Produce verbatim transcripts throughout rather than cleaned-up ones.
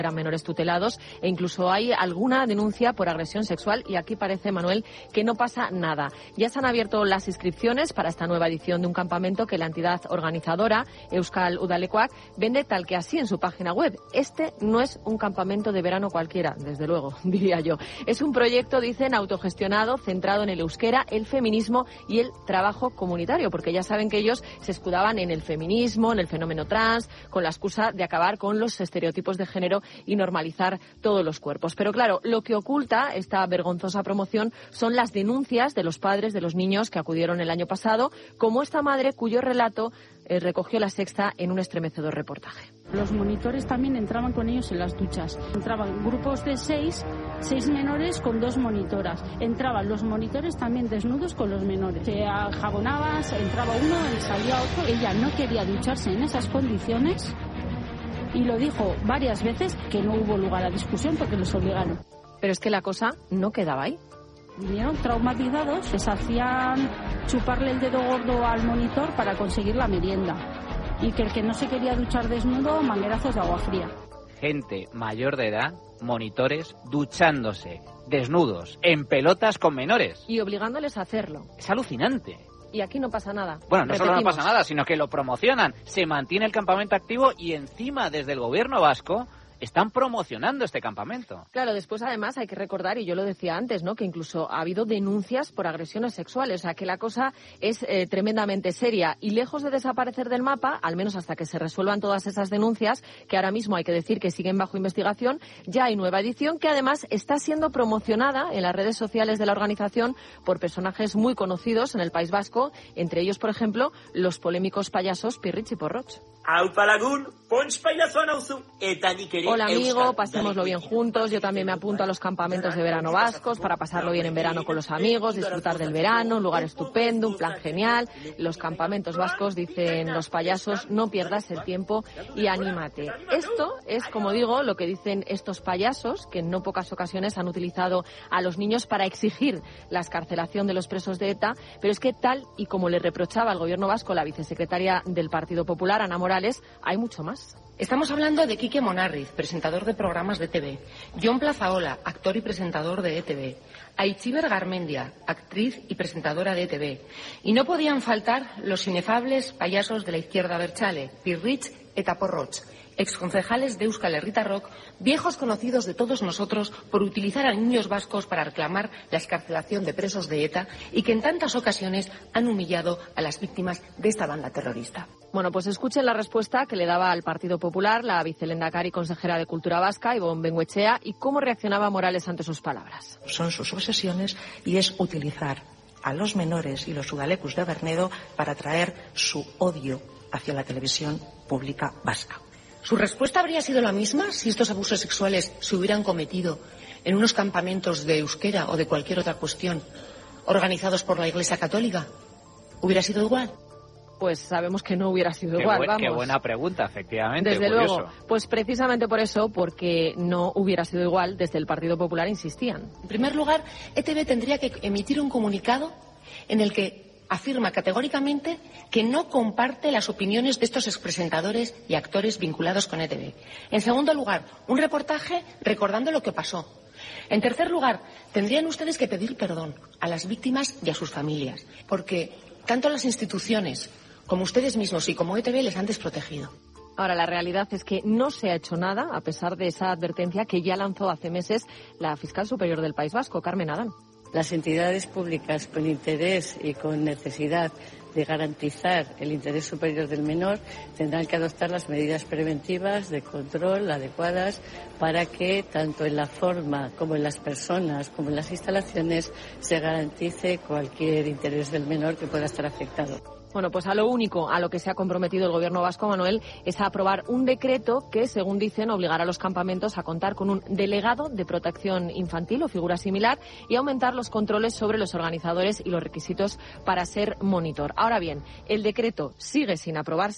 eran menores tutelados e incluso hay alguna denuncia por agresión sexual y aquí parece, Manuel, que no pasa nada. Ya se han abierto las inscripciones para esta nueva edición de un campamento que la entidad organizadora, Euskal Udalekoak, vende tal que así en su página web. Este no es un campamento de verano cualquiera, desde luego, diría yo. Es un proyecto, dicen, autogestionado, centrado en el euskera, el feminismo y el trabajo comunitario, porque ya saben que ellos se escudaban en el feminismo, en el fenómeno trans, con la excusa de acabar con los estereotipos de género y normalizar todos los cuerpos. Pero claro, lo que oculta esta vergonzosa promoción son las denuncias de los padres de los niños que acudieron el año pasado, como esta madre cuyo relato eh, recogió La Sexta en un estremecedor reportaje. Los monitores también entraban con ellos en las duchas. Entraban grupos de seis, seis menores con dos monitoras. Entraban los monitores también desnudos con los menores. Se jabonaban, entraba uno y salía otro. Ella no quería ducharse en esas condiciones. Y lo dijo varias veces que no hubo lugar a discusión porque los obligaron. Pero es que la cosa no quedaba ahí. Vinieron traumatizados, les hacían chuparle el dedo gordo al monitor para conseguir la merienda. Y que el que no se quería duchar desnudo, manguerazos de agua fría. Gente mayor de edad, monitores, duchándose, desnudos, en pelotas con menores. Y obligándoles a hacerlo. Es alucinante. Y aquí no pasa nada. Bueno, no Repetimos. solo no pasa nada, sino que lo promocionan. Se mantiene el campamento activo y encima, desde el gobierno vasco, están promocionando este campamento. Claro, después además hay que recordar, y yo lo decía antes, ¿no?, que incluso ha habido denuncias por agresiones sexuales. O sea, que la cosa es eh, tremendamente seria. Y lejos de desaparecer del mapa, al menos hasta que se resuelvan todas esas denuncias, que ahora mismo hay que decir que siguen bajo investigación, ya hay nueva edición que además está siendo promocionada en las redes sociales de la organización por personajes muy conocidos en el País Vasco, entre ellos, por ejemplo, los polémicos payasos Pirritx y Porrotx. Hola amigo, pasémoslo bien juntos. Yo también me apunto a los campamentos de verano vascos para pasarlo bien en verano con los amigos, disfrutar del verano, un lugar estupendo, un plan genial. Los campamentos vascos, dicen los payasos, no pierdas el tiempo y anímate. Esto es, como digo, lo que dicen estos payasos, que en no pocas ocasiones han utilizado a los niños para exigir la excarcelación de los presos de ETA, pero es que tal y como le reprochaba al gobierno vasco la vicesecretaria del Partido Popular, Ana Morales, hay mucho más. Estamos hablando de Quique Monarriz, presentador de programas de E T V, Jon Plazaola, actor y presentador de E T V, Aitziber Garmendia, actriz y presentadora de E T V. Y no podían faltar los inefables payasos de la izquierda abertzale, Pirritx eta Porrotx, exconcejales de Euskal Herritarrok, viejos conocidos de todos nosotros por utilizar a niños vascos para reclamar la excarcelación de presos de ETA y que en tantas ocasiones han humillado a las víctimas de esta banda terrorista. Bueno, pues escuchen la respuesta que le daba al Partido Popular la vicelehendakari y consejera de Cultura Vasca, Ibon Bengoechea, y cómo reaccionaba Morales ante sus palabras. Son sus obsesiones y es utilizar a los menores y los udalecus de Bernedo para traer su odio hacia la televisión pública vasca. ¿Su respuesta habría sido la misma si estos abusos sexuales se hubieran cometido en unos campamentos de euskera o de cualquier otra cuestión organizados por la Iglesia Católica? ¿Hubiera sido igual? Pues sabemos que no hubiera sido qué igual, buen, vamos. Qué buena pregunta, efectivamente. Desde curioso. luego, pues precisamente por eso, porque no hubiera sido igual, desde el Partido Popular insistían. En primer lugar, E T V tendría que emitir un comunicado en el que afirma categóricamente que no comparte las opiniones de estos expresentadores y actores vinculados con E T V. En segundo lugar, un reportaje recordando lo que pasó. En tercer lugar, tendrían ustedes que pedir perdón a las víctimas y a sus familias, porque tanto las instituciones como ustedes mismos y como E T V les han desprotegido. Ahora, la realidad es que no se ha hecho nada, a pesar de esa advertencia que ya lanzó hace meses la fiscal superior del País Vasco, Carmen Adán. Las entidades públicas con interés y con necesidad de garantizar el interés superior del menor tendrán que adoptar las medidas preventivas de control adecuadas para que tanto en la forma como en las personas como en las instalaciones se garantice cualquier interés del menor que pueda estar afectado. Bueno, pues a lo único a lo que se ha comprometido el Gobierno vasco, Manuel, es a aprobar un decreto que, según dicen, obligará a los campamentos a contar con un delegado de protección infantil o figura similar y aumentar los controles sobre los organizadores y los requisitos para ser monitor. Ahora bien, el decreto sigue sin aprobarse.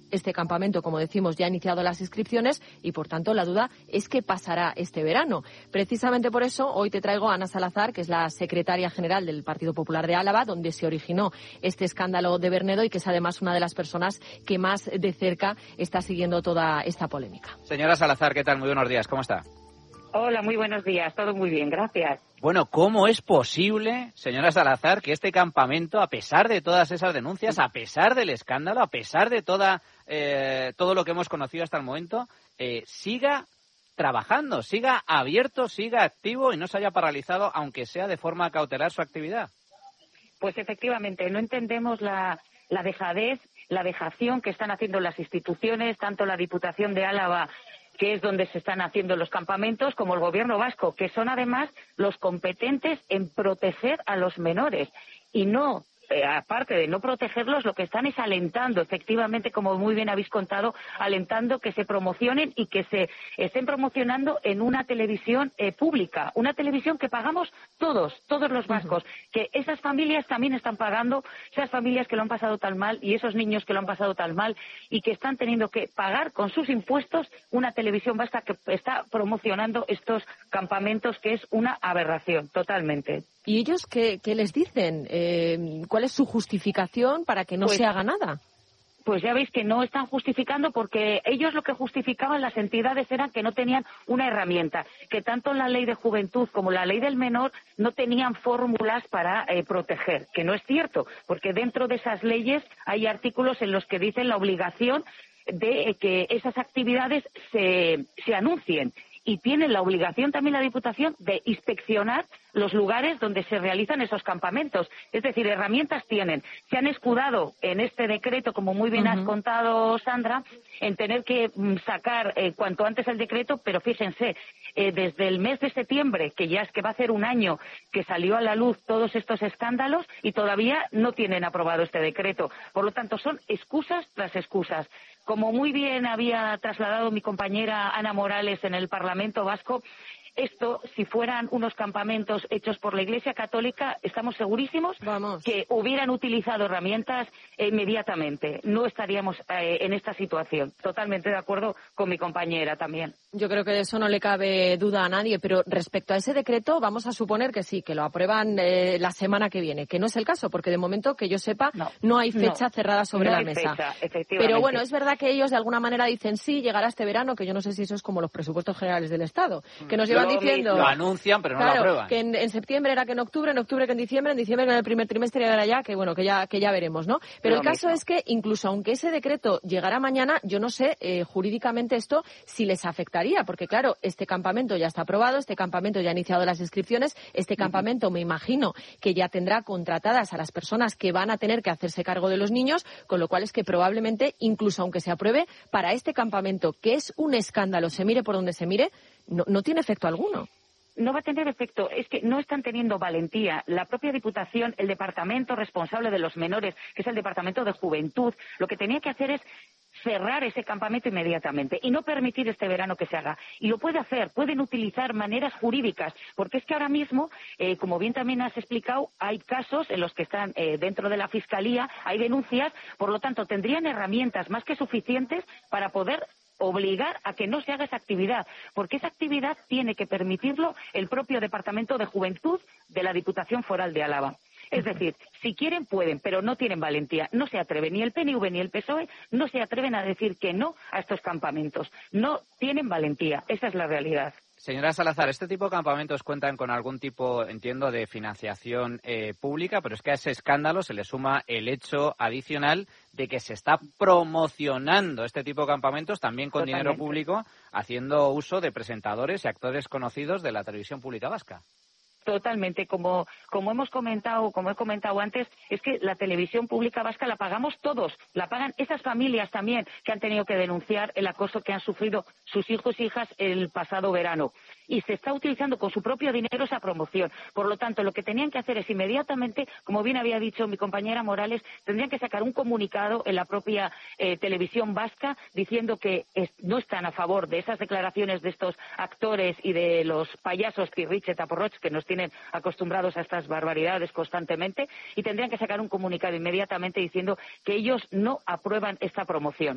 Este campamento, como decimos, ya ha iniciado las inscripciones y, por tanto, la duda es qué pasará este verano. Precisamente por eso, hoy te traigo a Ana Salazar, que es la secretaria general del Partido Popular de Álava, donde se originó este escándalo de Bernedo y que es además una de las personas que más de cerca está siguiendo toda esta polémica. Señora Salazar, ¿qué tal? Muy buenos días, ¿cómo está? Hola, muy buenos días, todo muy bien, gracias. Bueno, ¿cómo es posible, señora Salazar, que este campamento, a pesar de todas esas denuncias, a pesar del escándalo, a pesar de toda eh, todo lo que hemos conocido hasta el momento, eh, siga trabajando, siga abierto, siga activo y no se haya paralizado, aunque sea de forma cautelar, su actividad? Pues efectivamente, no entendemos la, la dejadez, la dejación que están haciendo las instituciones, tanto la Diputación de Álava, que es donde se están haciendo los campamentos, como el Gobierno vasco, que son además los competentes en proteger a los menores. Y no, eh, aparte de no protegerlos, lo que están es alentando, efectivamente, como muy bien habéis contado, alentando que se promocionen y que se estén promocionando en una televisión eh, pública, una televisión que pagamos todos, todos los vascos, uh-huh. que esas familias también están pagando, esas familias que lo han pasado tan mal y esos niños que lo han pasado tan mal y que están teniendo que pagar con sus impuestos una televisión vasca que está promocionando estos campamentos, que es una aberración, totalmente. ¿Y ellos qué, qué les dicen? Eh, ¿Cuál es su justificación para que no pues, se haga nada? Pues ya veis que no están justificando, porque ellos lo que justificaban las entidades eran que no tenían una herramienta, que tanto la ley de juventud como la ley del menor no tenían fórmulas para eh, proteger, que no es cierto, porque dentro de esas leyes hay artículos en los que dicen la obligación de eh, que esas actividades se, se anuncien. Y tiene la obligación también la Diputación de inspeccionar los lugares donde se realizan esos campamentos. Es decir, herramientas tienen. Se han escudado en este decreto, como muy bien uh-huh. has contado, Sandra, en tener que sacar eh, cuanto antes el decreto, pero fíjense, eh, desde el mes de septiembre, que ya es que va a ser un año que salió a la luz todos estos escándalos y todavía no tienen aprobado este decreto. Por lo tanto, son excusas tras excusas. Como muy bien había trasladado mi compañera Ana Morales en el Parlamento Vasco, esto, si fueran unos campamentos hechos por la Iglesia Católica, estamos segurísimos Vamos. que hubieran utilizado herramientas eh, inmediatamente. No estaríamos eh, en esta situación. Totalmente de acuerdo con mi compañera también. Yo creo que de eso no le cabe duda a nadie, pero respecto a ese decreto vamos a suponer que sí, que lo aprueban eh, la semana que viene, que no es el caso, porque de momento, que yo sepa, no, no hay fecha no, cerrada sobre no la hay mesa. Fecha, efectivamente. Pero bueno, es verdad que ellos de alguna manera dicen sí, llegará este verano, que yo no sé si eso es como los presupuestos generales del Estado, que nos llevan lo, diciendo... Lo anuncian, pero no claro, lo aprueban. que en, en septiembre era que en octubre, en octubre que en diciembre, en diciembre que en el primer trimestre y ahora ya, que bueno, que ya, que ya veremos, ¿no? Pero lo el caso mismo. es que incluso aunque ese decreto llegara mañana, yo no sé eh, jurídicamente esto si les afectaría, porque claro, este campamento ya está aprobado, este campamento ya ha iniciado las inscripciones, este campamento uh-huh. me imagino que ya tendrá contratadas a las personas que van a tener que hacerse cargo de los niños, con lo cual es que probablemente, incluso aunque se apruebe, para este campamento, que es un escándalo, se mire por donde se mire, no, no tiene efecto alguno. No va a tener efecto, es que no están teniendo valentía. La propia Diputación, el departamento responsable de los menores, que es el Departamento de Juventud, lo que tenía que hacer es cerrar ese campamento inmediatamente y no permitir este verano que se haga. Y lo puede hacer, pueden utilizar maneras jurídicas, porque es que ahora mismo, eh, como bien también has explicado, hay casos en los que están eh, dentro de la Fiscalía, hay denuncias, por lo tanto tendrían herramientas más que suficientes para poder obligar a que no se haga esa actividad, porque esa actividad tiene que permitirlo el propio Departamento de Juventud de la Diputación Foral de Álava. Es decir, si quieren, pueden, pero no tienen valentía. No se atreven, ni el P N V ni el P S O E, no se atreven a decir que no a estos campamentos. No tienen valentía, esa es la realidad. Señora Salazar, este tipo de campamentos cuentan con algún tipo, entiendo, de financiación eh, pública, pero es que a ese escándalo se le suma el hecho adicional de que se está promocionando este tipo de campamentos también con Totalmente. Dinero público, haciendo uso de presentadores y actores conocidos de la televisión pública vasca. Totalmente, como, como hemos comentado, como he comentado antes, es que la televisión pública vasca la pagamos todos, la pagan esas familias también que han tenido que denunciar el acoso que han sufrido sus hijos e hijas el pasado verano. Y se está utilizando con su propio dinero esa promoción. Por lo tanto, lo que tenían que hacer es inmediatamente, como bien había dicho mi compañera Morales, tendrían que sacar un comunicado en la propia eh, televisión vasca diciendo que es, no están a favor de esas declaraciones de estos actores y de los payasos Pirritx y Taporroch que nos tienen acostumbrados a estas barbaridades constantemente, y tendrían que sacar un comunicado inmediatamente diciendo que ellos no aprueban esta promoción.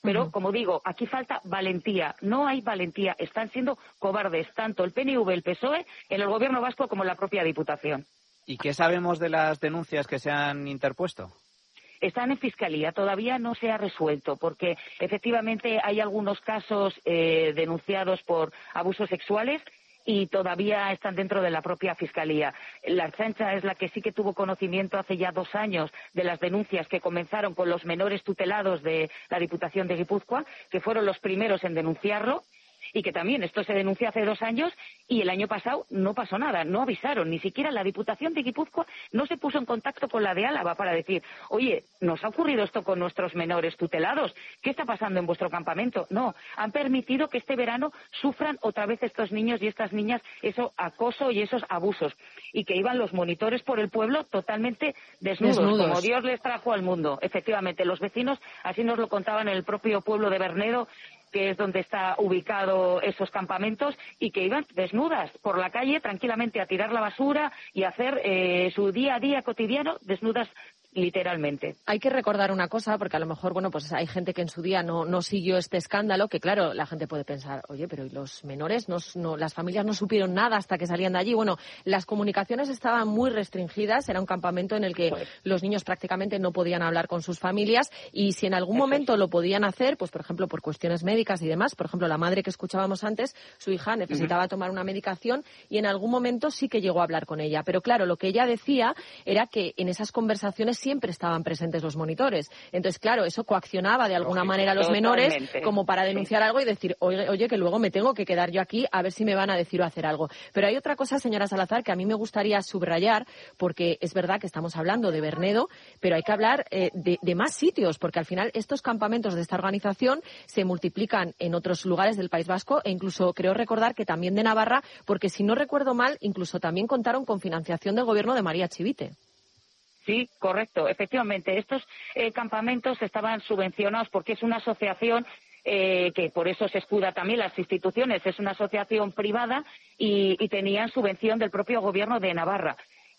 Pero, como digo, aquí falta valentía. No hay valentía. Están siendo cobardes tanto el P N V, el P S O E, en el Gobierno vasco como en la propia Diputación. ¿Y qué sabemos de las denuncias que se han interpuesto? Están en Fiscalía, todavía no se ha resuelto, porque efectivamente hay algunos casos eh, denunciados por abusos sexuales y todavía están dentro de la propia Fiscalía. La Ertzaintza es la que sí que tuvo conocimiento hace ya dos años de las denuncias que comenzaron con los menores tutelados de la Diputación de Guipúzcoa, que fueron los primeros en denunciarlo. Y que también esto se denunció hace dos años y el año pasado no pasó nada, no avisaron, ni siquiera la Diputación de Guipúzcoa no se puso en contacto con la de Álava para decir, oye, ¿nos ha ocurrido esto con nuestros menores tutelados? ¿Qué está pasando en vuestro campamento? No, han permitido que este verano sufran otra vez estos niños y estas niñas eso acoso y esos abusos y que iban los monitores por el pueblo totalmente desnudos, desnudos. Como Dios les trajo al mundo. Efectivamente, los vecinos así nos lo contaban en el propio pueblo de Bernedo, que es donde está ubicado esos campamentos, y que iban desnudas por la calle tranquilamente a tirar la basura y a hacer eh, su día a día cotidiano desnudas literalmente. Hay que recordar una cosa, porque a lo mejor, bueno, pues hay gente que en su día no, no siguió este escándalo, que claro, la gente puede pensar, oye, pero ¿y los menores? No, no, las familias no supieron nada hasta que salían de allí. Bueno, las comunicaciones estaban muy restringidas, era un campamento en el que pues, los niños prácticamente no podían hablar con sus familias, y si en algún momento lo podían hacer, pues por ejemplo, por cuestiones médicas y demás, por ejemplo, la madre que escuchábamos antes, su hija necesitaba uh-huh. tomar una medicación y en algún momento sí que llegó a hablar con ella. Pero claro, lo que ella decía era que en esas conversaciones siempre estaban presentes los monitores. Entonces, claro, eso coaccionaba de alguna Lógico, manera a los menores como para denunciar sí. algo y decir, oye, oye, que luego me tengo que quedar yo aquí a ver si me van a decir o hacer algo. Pero hay otra cosa, señora Salazar, que a mí me gustaría subrayar, porque es verdad que estamos hablando de Bernedo, pero hay que hablar eh, de, de más sitios, porque al final estos campamentos de esta organización se multiplican en otros lugares del País Vasco e incluso creo recordar que también de Navarra, porque si no recuerdo mal, incluso también contaron con financiación del gobierno de María Chivite. Sí, correcto. Efectivamente, estos eh, campamentos estaban subvencionados porque es una asociación eh, que por eso se escuda también las instituciones. Es una asociación privada y, y tenían subvención del propio gobierno de Navarra.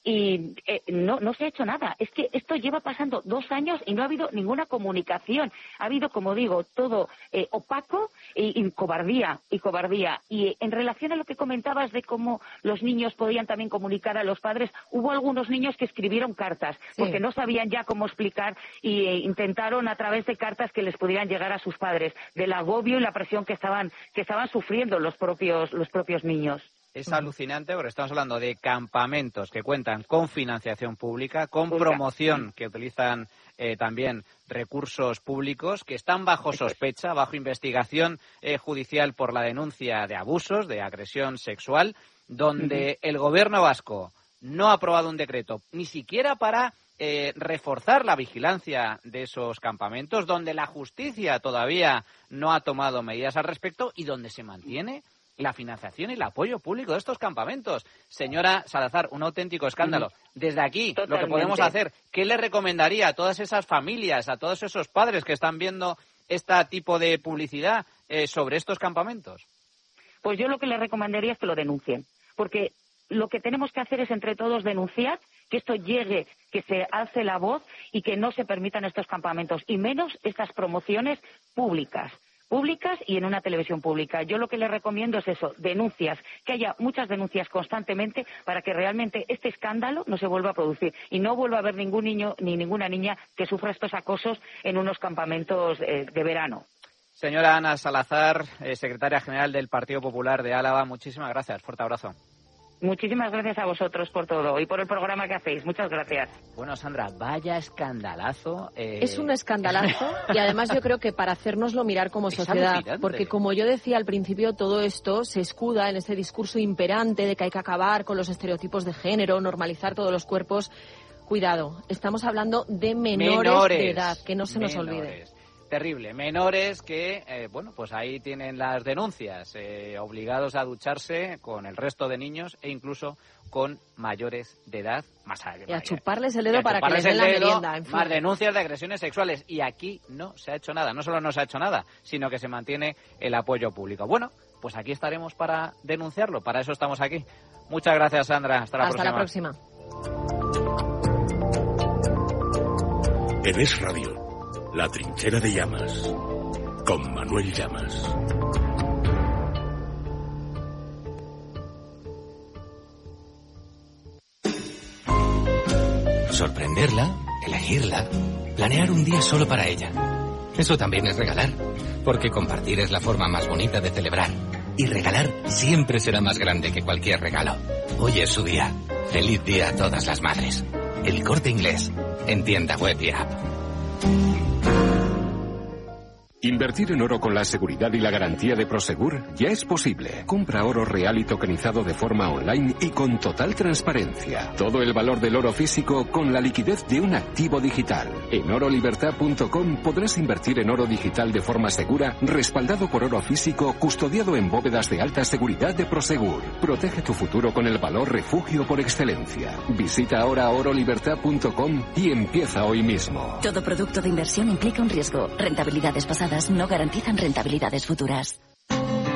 Y eh, no, no se ha hecho nada. Es que esto lleva pasando dos años y no ha habido ninguna comunicación. Ha habido, como digo, todo eh, opaco y, y cobardía, y cobardía. Y en relación a lo que comentabas de cómo los niños podían también comunicar a los padres, hubo algunos niños que escribieron cartas, sí. porque no sabían ya cómo explicar y eh, intentaron a través de cartas que les pudieran llegar a sus padres, del agobio y la presión que estaban, que estaban sufriendo los propios, los propios niños. Es alucinante porque estamos hablando de campamentos que cuentan con financiación pública, con promoción, que utilizan eh, también recursos públicos, que están bajo sospecha, bajo investigación eh, judicial por la denuncia de abusos, de agresión sexual, donde el gobierno vasco no ha aprobado un decreto, ni siquiera para eh, reforzar la vigilancia de esos campamentos, donde la justicia todavía no ha tomado medidas al respecto y donde se mantiene la financiación y el apoyo público de estos campamentos. Señora Salazar, un auténtico escándalo. Desde aquí, Totalmente. Lo que podemos hacer, ¿qué le recomendaría a todas esas familias, a todos esos padres que están viendo este tipo de publicidad eh, sobre estos campamentos? Pues yo lo que les recomendaría es que lo denuncien, porque lo que tenemos que hacer es entre todos denunciar, que esto llegue, que se alce la voz y que no se permitan estos campamentos, y menos estas promociones públicas. públicas y en una televisión pública. Yo lo que les recomiendo es eso, denuncias, que haya muchas denuncias constantemente para que realmente este escándalo no se vuelva a producir y no vuelva a haber ningún niño ni ninguna niña que sufra estos acosos en unos campamentos eh, de verano. Señora Ana Salazar, eh, secretaria general del Partido Popular de Álava, muchísimas gracias. Fuerte abrazo. Muchísimas gracias a vosotros por todo y por el programa que hacéis. Muchas gracias. Bueno, Sandra, vaya escandalazo. Eh... Es un escandalazo y además yo creo que para hacérnoslo mirar como sociedad, porque como yo decía al principio, todo esto se escuda en ese discurso imperante de que hay que acabar con los estereotipos de género, normalizar todos los cuerpos. Cuidado, estamos hablando de menores, menores de edad, que no se menores. nos olvide. Terrible. Menores que, eh, bueno, pues ahí tienen las denuncias, eh, obligados a ducharse con el resto de niños e incluso con mayores de edad más allá. Y a chuparles el dedo para que les den la merienda. En fin. Más denuncias de agresiones sexuales. Y aquí no se ha hecho nada. No solo no se ha hecho nada, sino que se mantiene el apoyo público. Bueno, pues aquí estaremos para denunciarlo. Para eso estamos aquí. Muchas gracias, Sandra. Hasta la Hasta próxima. Hasta la próxima. En Es Radio, La Trinchera de Llamas. con Manuel Llamas. Sorprenderla, elegirla, planear un día solo para ella. Eso también es regalar, porque compartir es la forma más bonita de celebrar. Y regalar siempre será más grande que cualquier regalo. Hoy es su día. Feliz día a todas las madres. El Corte Inglés, en tienda web y app. Invertir en oro con la seguridad y la garantía de Prosegur ya es posible. Compra oro real y tokenizado de forma online y con total transparencia. Todo el valor del oro físico con la liquidez de un activo digital. En oro libertad punto com podrás invertir en oro digital de forma segura, respaldado por oro físico, custodiado en bóvedas de alta seguridad de Prosegur. Protege tu futuro con el valor refugio por excelencia. Visita ahora oro libertad punto com y empieza hoy mismo. Todo producto de inversión implica un riesgo. Rentabilidades pasadas no garantizan rentabilidades futuras.